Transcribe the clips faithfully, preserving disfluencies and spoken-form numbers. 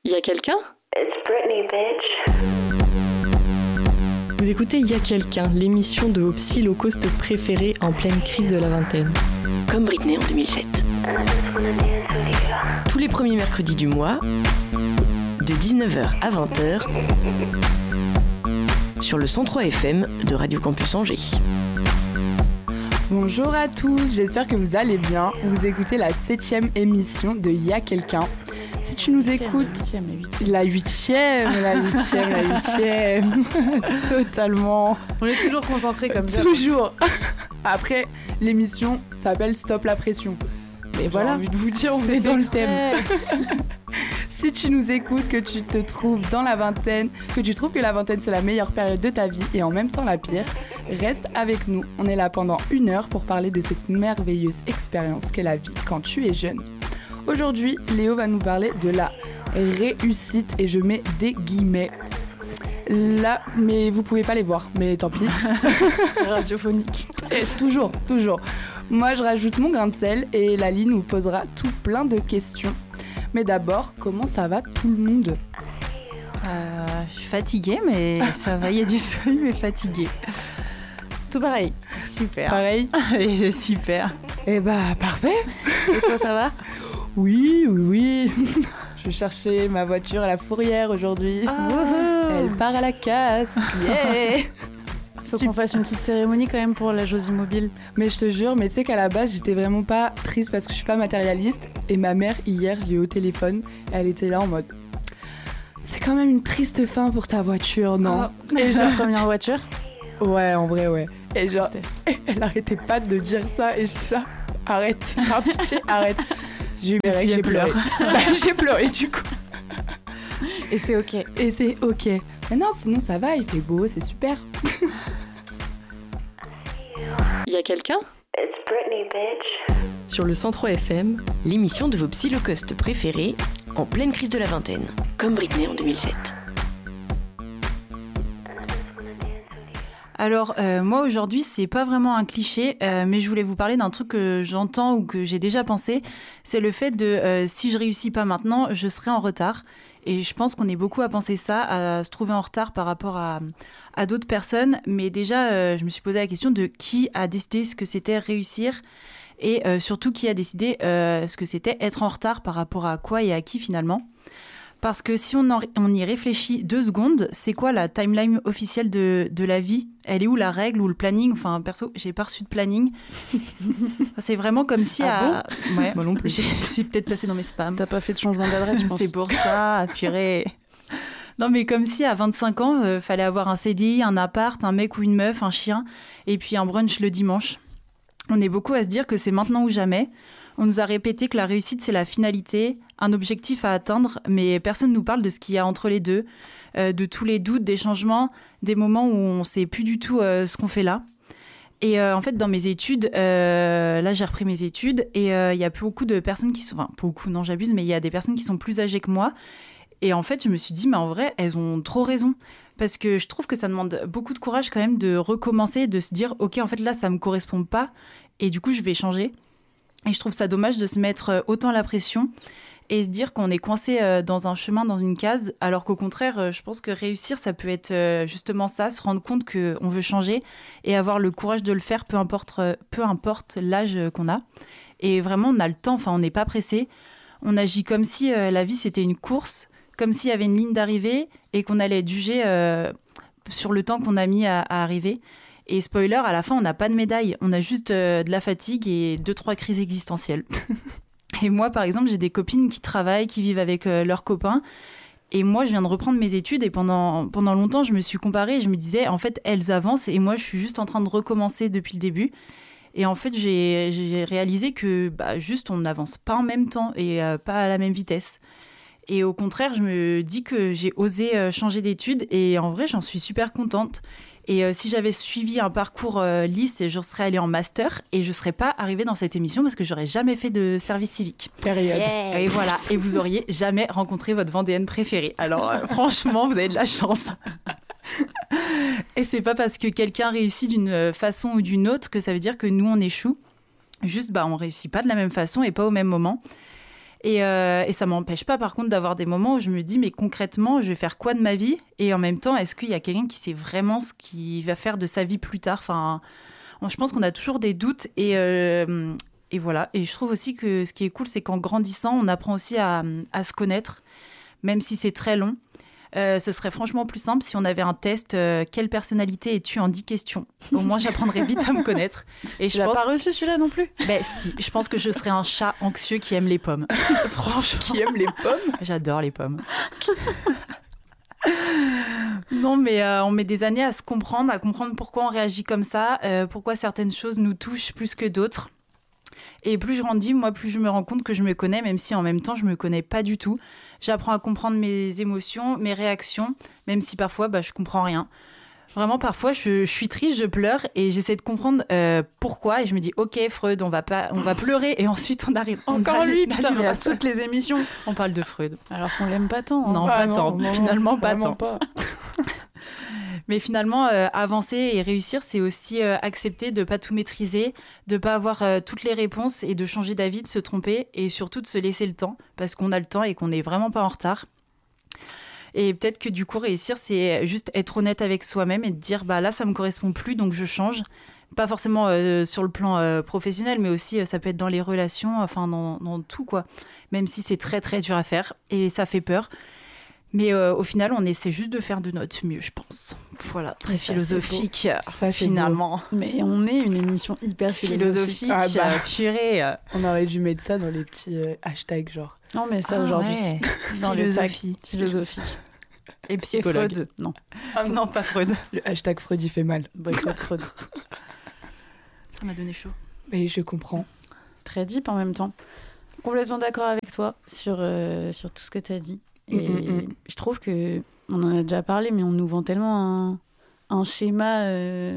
Y a quelqu'un? It's Britney, bitch. Vous écoutez Y a quelqu'un, l'émission de vos psy low cost préférés en pleine crise de la vingtaine. Comme Britney en deux mille sept. Tous les premiers mercredis du mois, de dix-neuf heures à vingt heures, sur le cent trois F M de Radio Campus Angers. Bonjour à tous, j'espère que vous allez bien. Vous écoutez la septième émission de Y a quelqu'un. Si tu nous écoutes, la huitième, la huitième, la huitième, totalement. On est toujours concentrés comme ça. Toujours. Après, l'émission s'appelle Stop la pression. Mais voilà, envie de vous dire, on est dans le thème. Si tu nous écoutes, que tu te trouves dans la vingtaine, que tu trouves que la vingtaine c'est la meilleure période de ta vie et en même temps la pire, reste avec nous. On est là pendant une heure pour parler de cette merveilleuse expérience qu'est la vie quand tu es jeune. Aujourd'hui, Léo va nous parler de la réussite et je mets des guillemets. Là, mais vous pouvez pas les voir, mais tant pis. C'est radiophonique. Et toujours, toujours. Moi, je rajoute mon grain de sel et Lali nous posera tout plein de questions. Mais d'abord, comment ça va tout le monde ? euh, Je suis fatiguée, mais ça va, il y a du soleil, mais fatiguée. Tout pareil. Super. Pareil. Et super. Eh bah, parfait. Et toi, ça va ? Oui, oui, oui. Je vais chercher ma voiture à la fourrière aujourd'hui. Ah. Elle part à la casse. Yeah. Faut qu'on fasse une petite cérémonie quand même pour la Josie Mobile. Mais je te jure, mais tu sais qu'à la base, j'étais vraiment pas triste parce que je suis pas matérialiste. Et ma mère, hier, je l'ai eu au téléphone. Elle était là en mode... C'est quand même une triste fin pour ta voiture, non ? Oh. Et genre, première voiture ? Ouais, en vrai, ouais. Et genre, Tristesse. elle arrêtait pas de dire ça. Et je suis là, arrête, par pitié, arrête. J'ai eu mes règles, j'ai pleuré. J'ai pleuré du coup. Et c'est ok. Et c'est ok. Mais non, sinon ça va, il fait beau, c'est super. Y a quelqu'un? It's Britney, bitch. Sur le cent trois F M, l'émission de vos psy low cost préférés en pleine crise de la vingtaine. Comme Britney en deux mille sept. Alors, euh, moi aujourd'hui, c'est pas vraiment un cliché, euh, mais je voulais vous parler d'un truc que j'entends ou que j'ai déjà pensé. C'est le fait de euh, si je réussis pas maintenant, je serai en retard. Et je pense qu'on est beaucoup à penser ça, à se trouver en retard par rapport à, à d'autres personnes. Mais déjà, euh, je me suis posé la question de qui a décidé ce que c'était réussir et euh, surtout qui a décidé euh, ce que c'était être en retard par rapport à quoi et à qui finalement. Parce que si on, en, on y réfléchit deux secondes, c'est quoi la timeline officielle de, de la vie ? Elle est où la règle ou le planning ? Enfin, perso, j'ai pas reçu de planning. C'est vraiment comme si... Ah à... bon ouais. Moi non plus. J'ai, c'est peut-être passé dans mes spams. T'as pas fait de changement d'adresse, je pense. C'est pour ça, purée. Non, mais comme si à vingt-cinq ans, euh, fallait avoir un C D I, un appart, un mec ou une meuf, un chien, et puis un brunch le dimanche. On est beaucoup à se dire que c'est maintenant ou jamais. On nous a répété que la réussite, c'est la finalité, un objectif à atteindre, mais personne ne nous parle de ce qu'il y a entre les deux, euh, de tous les doutes, des changements, des moments où on ne sait plus du tout euh, ce qu'on fait là. Et euh, en fait, dans mes études, euh, là, j'ai repris mes études et il euh, y a beaucoup de personnes qui sont... Enfin, beaucoup, non, j'abuse, mais il y a des personnes qui sont plus âgées que moi. Et en fait, je me suis dit, mais en vrai, elles ont trop raison. Parce que je trouve que ça demande beaucoup de courage quand même de recommencer, de se dire, OK, en fait, là, ça ne me correspond pas et du coup, je vais changer. Et je trouve ça dommage de se mettre autant la pression et se dire qu'on est coincé dans un chemin, dans une case, alors qu'au contraire, je pense que réussir, ça peut être justement ça, se rendre compte qu'on veut changer et avoir le courage de le faire, peu importe, peu importe l'âge qu'on a. Et vraiment, on a le temps, enfin, on n'est pas pressé. On agit comme si euh, la vie, c'était une course, comme s'il y avait une ligne d'arrivée et qu'on allait être jugé euh, sur le temps qu'on a mis à, à arriver. Et spoiler, à la fin, on n'a pas de médaille. On a juste euh, de la fatigue et deux, trois crises existentielles. Et moi, par exemple, j'ai des copines qui travaillent, qui vivent avec euh, leurs copains. Et moi, je viens de reprendre mes études et pendant, pendant longtemps, je me suis comparée et je me disais, en fait, elles avancent et moi, je suis juste en train de recommencer depuis le début. Et en fait, j'ai, j'ai réalisé que bah, juste, on n'avance pas en même temps et euh, pas à la même vitesse. Et au contraire, je me dis que j'ai osé euh, changer d'études et en vrai, j'en suis super contente. Et euh, si j'avais suivi un parcours euh, lisse, je serais allée en master et je ne serais pas arrivée dans cette émission parce que j'aurais jamais fait de service civique. Période. Yeah. Et voilà, et vous auriez jamais rencontré votre Vendéenne préférée. Alors euh, franchement, vous avez de la chance. Et c'est pas parce que quelqu'un réussit d'une façon ou d'une autre que ça veut dire que nous on échoue. Juste, bah, on réussit pas de la même façon et pas au même moment. Et, euh, et ça m'empêche pas, par contre, d'avoir des moments où je me dis, mais concrètement, je vais faire quoi de ma vie ? Et en même temps, est-ce qu'il y a quelqu'un qui sait vraiment ce qu'il va faire de sa vie plus tard ? Enfin, je pense qu'on a toujours des doutes. Et, euh, et voilà. Et je trouve aussi que ce qui est cool, c'est qu'en grandissant, on apprend aussi à, à se connaître, même si c'est très long. Euh, ce serait franchement plus simple si on avait un test euh, quelle personnalité es-tu en dix questions. Au moins, j'apprendrais vite à me connaître. Et Tu je l'as pense... pas reçu celui-là non plus ? Ben si, je pense que je serais un chat anxieux qui aime les pommes. Franchement. Qui aime les pommes ? J'adore les pommes. Non, mais euh, on met des années à se comprendre, à comprendre pourquoi on réagit comme ça, euh, pourquoi certaines choses nous touchent plus que d'autres. Et plus je grandis, moi, plus je me rends compte que je me connais, même si en même temps, je me connais pas du tout. J'apprends à comprendre mes émotions, mes réactions, même si parfois, bah, je comprends rien. Vraiment, parfois, je, je suis triste, je pleure et j'essaie de comprendre euh, pourquoi. Et je me dis, ok, Freud, on va, pas, on va pleurer. Et ensuite, on arrive. on Encore lui, putain, analyse il y a ça. toutes les émissions. On parle de Freud. Alors qu'on l'aime pas tant. hein. Non, Ah pas non, tant. non, Finalement, pas vraiment tant. pas. Mais finalement, euh, avancer et réussir, c'est aussi euh, accepter de ne pas tout maîtriser, de ne pas avoir euh, toutes les réponses et de changer d'avis, de se tromper et surtout de se laisser le temps parce qu'on a le temps et qu'on n'est vraiment pas en retard. Et peut-être que du coup, réussir, c'est juste être honnête avec soi-même et de dire bah, là, ça ne me correspond plus, donc je change. Pas forcément euh, sur le plan euh, professionnel, mais aussi euh, ça peut être dans les relations, enfin dans, dans tout, quoi. Même si c'est très, très dur à faire et ça fait peur. Mais euh, au final, on essaie juste de faire de notre mieux, je pense. Voilà, très Et ça, philosophique, Ça, c'est finalement. Mais on est une émission hyper philosophique. Philosophique, Ah bah. euh, purée. euh. On aurait dû mettre ça dans les petits euh, hashtags, genre. Non, mais ça Ah aujourd'hui. ouais. Dans les tags Philosophie. philosophiques. Et Et psychologue. Freud, non. Ah non, pas Freud. Le hashtag Freud, il fait mal. Boycott Freud. Ça m'a donné chaud. Mais je comprends. Très deep en même temps. Complètement d'accord avec toi sur, euh, sur tout ce que tu as dit. Et Mm, mm, mm. je trouve que, on en a déjà parlé, mais on nous vend tellement un, un schéma. Euh...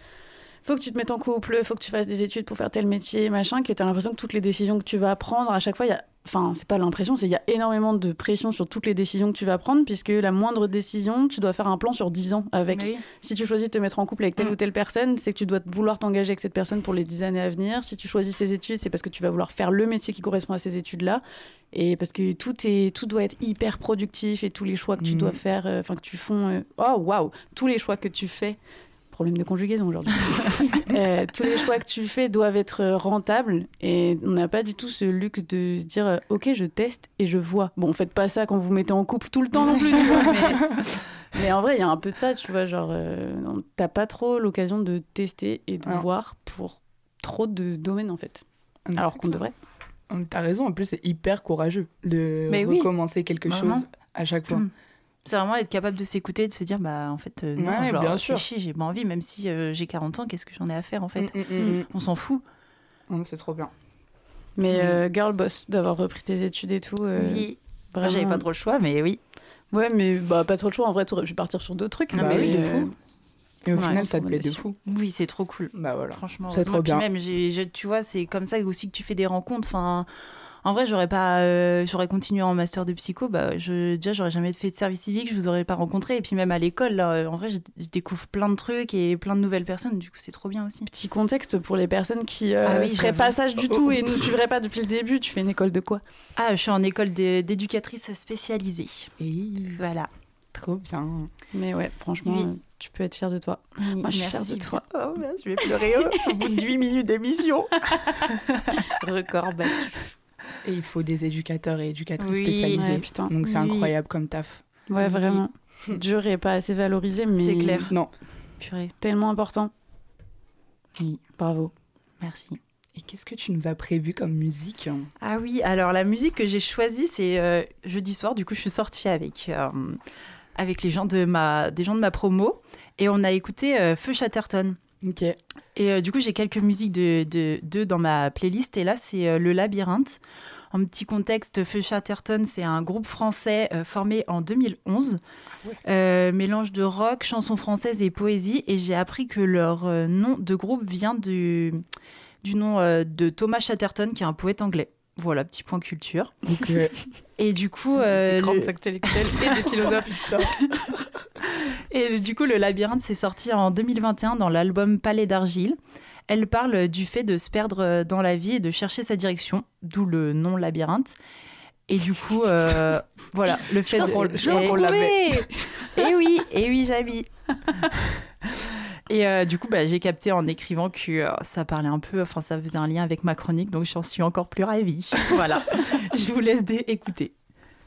Faut que tu te mettes en couple, faut que tu fasses des études pour faire tel métier, machin, que tu as l'impression que toutes les décisions que tu vas prendre, à chaque fois, il y a. Enfin, c'est pas l'impression, c'est qu'il y a énormément de pression sur toutes les décisions que tu vas prendre, puisque la moindre décision, tu dois faire un plan sur dix ans avec. Oui. Si tu choisis de te mettre en couple avec telle Mm. ou telle personne, c'est que tu dois vouloir t'engager avec cette personne pour les dix années à venir. Si tu choisis ces études, c'est parce que tu vas vouloir faire le métier qui correspond à ces études-là. Et parce que tout, est, tout doit être hyper productif et tous les choix que tu Mm. dois faire, enfin que tu font... euh, oh, waouh! Tous les choix que tu fais... Problème de conjugaison aujourd'hui. Euh, tous les choix que tu fais doivent être euh, rentables et on n'a pas du tout ce luxe de se dire euh, ok, je teste et je vois. Bon, faites pas ça quand vous vous mettez en couple tout le temps non plus, tu vois, mais, mais en vrai, il y a un peu de ça, tu vois, genre euh, on- t'as pas trop l'occasion de tester et de Non. voir pour trop de domaines en fait. Ah, mais Alors c'est qu'on clair. devrait. Hum, T'as raison, en plus, c'est hyper courageux de Mais oui. recommencer quelque Vraiment. chose à chaque fois. Mm. C'est vraiment être capable de s'écouter et de se dire bah en fait euh, non, Ouais, genre, bien fais sûr. chier, j'ai pas envie, même si euh, j'ai quarante ans, qu'est-ce que j'en ai à faire en fait. Mm, mm, mm, On s'en fout. mm. C'est trop bien. Mais Oui. euh, girl boss, d'avoir repris tes études et tout. euh, Oui. vraiment. J'avais pas trop le choix, mais oui. Ouais, mais bah, pas trop de choix. En vrai, t'aurais pu partir sur d'autres trucs. Ah, bah mais oui, de euh, fou. Et au Ouais, final, ça te plaît de recommandation. fou. Oui, c'est trop cool. Bah voilà. Franchement, C'est trop heureusement. bien. Puis même, j'ai, j'ai- tu vois, c'est comme ça aussi que tu fais des rencontres. Enfin, en vrai, j'aurais pas, euh, j'aurais continué en master de psycho. Bah, je, déjà, j'aurais jamais fait de service civique. Je vous aurais pas rencontré. Et puis même à l'école, là, euh, en vrai, je, je découvre plein de trucs et plein de nouvelles personnes. Du coup, c'est trop bien aussi. Petit contexte pour les personnes qui euh, Ah oui, seraient j'avoue. pas sages du tout et nous suivraient pas depuis le début. Tu fais une école de quoi? Ah, je suis en école d'é- d'éducatrice spécialisée. Et Voilà. trop bien. Mais ouais, franchement, Oui. euh, tu peux être fière de toi. Moi, je suis fière de toi. Oh, merde, je vais pleurer au bout de huit minutes d'émission. Record battu. Et il faut des éducateurs et éducatrices Oui. spécialisés. Ouais, putain. Donc c'est Oui. incroyable comme taf. Ouais, Oui. vraiment. Dur et pas assez valorisé, mais C'est clair. Non. Purée. tellement important. Oui. Bravo. Merci. Et qu'est-ce que tu nous as prévu comme musique? Ah oui, alors la musique que j'ai choisie, c'est euh, jeudi soir. Du coup, je suis sortie avec, euh, avec les gens de ma, des gens de ma promo et on a écouté euh, Feu Chatterton. Ok. Et euh, du coup, j'ai quelques musiques de, de, d'eux dans ma playlist. Et là, c'est euh, Le Labyrinthe. En petit contexte, Feu Chatterton, c'est un groupe français euh, formé en deux mille onze. Ouais. Euh, mélange de rock, chansons françaises et poésie. Et j'ai appris que leur euh, nom de groupe vient du, du nom euh, de Thomas Chatterton, qui est un poète anglais. Voilà, petit point culture. Donc, Et du coup, euh, Des grandes le- intellectuelles et des philosophes. et du coup, Le Labyrinthe s'est sorti en deux mille vingt et un dans l'album Palais d'argile. Elle parle du fait de se perdre dans la vie et de chercher sa direction, d'où le nom Labyrinthe. Et du coup, euh, voilà, le fait Putain, de... c'est- Et- on l'avait. Et oui, et oui, Jamy. Et euh, du coup, bah, j'ai capté en écrivant que euh, ça parlait un peu, enfin, ça faisait un lien avec ma chronique, donc j'en suis encore plus ravie. Voilà, je vous laisse dé- écouter.